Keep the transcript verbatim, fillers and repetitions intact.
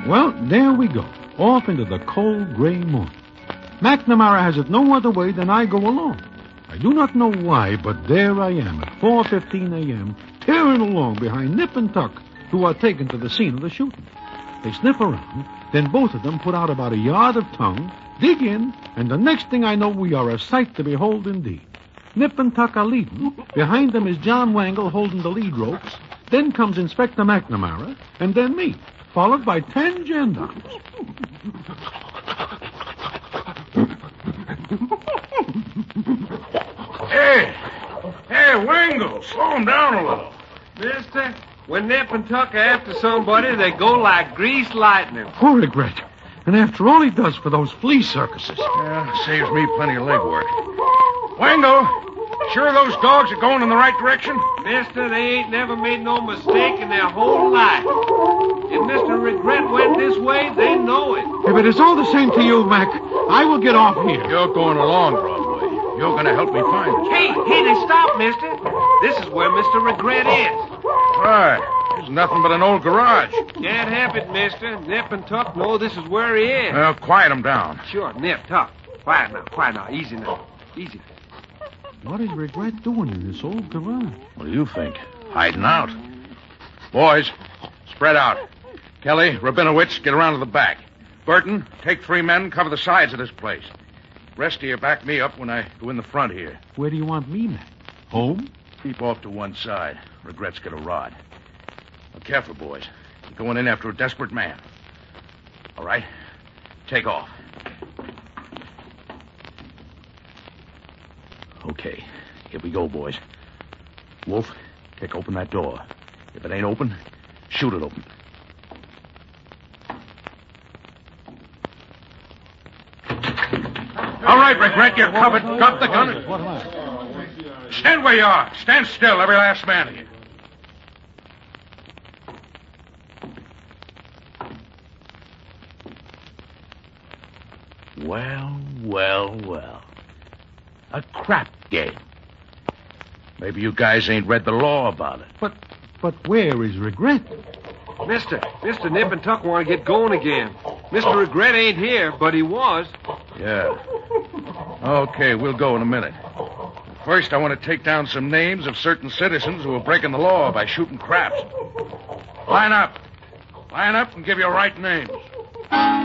Well, there we go, off into the cold gray morning. McNamara has it no other way than I go along. I do not know why, but there I am at four fifteen a.m., tearing along behind Nip and Tuck, who are taken to the scene of the shooting. They sniff around, then both of them put out about a yard of tongue, dig in, and the next thing I know, we are a sight to behold indeed. Nip and Tuck are leading. Behind them is John Wangle holding the lead ropes. Then comes Inspector McNamara, and then me, followed by ten gendarmes. Hey! Hey, Wangle, slow him down a little. Mister, when Nip and Tuck are after somebody, they go like greased lightning. Poor Regret. And after all he does for those flea circuses. Yeah, saves me plenty of legwork. Wangle, sure those dogs are going in the right direction? Mister, they ain't never made no mistake in their whole life. If Mister Regret went this way, they know it. If it is all the same to you, Mac, I will get off here. You're going along, Broadway. You're going to help me find it. Hey, hey, they stop, mister. This is where Mister Regret is. Right. There's nothing but an old garage. Can't help it, mister. Nip and Tuck know this is where he is. Well, quiet him down. Sure, Nip, Tuck. Quiet now, quiet now. Easy now. Easy. What is Regret doing in this old garage? What do you think? Hiding out. Boys, spread out. Kelly, Rabinowitz, get around to the back. Burton, take three men, cover the sides of this place. Rest of you back me up when I go in the front here. Where do you want me, Mac? Home? Keep off to one side. Regret's got a rod. Now, careful, boys. You're going in after a desperate man. All right? Take off. Okay. Here we go, boys. Wolf, kick open that door. If it ain't open, shoot it open. All right, Regret, you're covered. Drop the gun. Stand where you are. Stand still, every last man of you. Well, well, well. A crap game. Maybe you guys ain't read the law about it. But, but where is Regret? Mister, Mister Nip and Tuck want to get going again. Mister Regret ain't here, but he was. Yeah. Okay, we'll go in a minute. First, I want to take down some names of certain citizens who are breaking the law by shooting craps. Line up. Line up and give your right names.